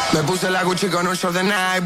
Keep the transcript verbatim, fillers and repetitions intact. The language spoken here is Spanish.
Me puse la Gucci con un short de Nike.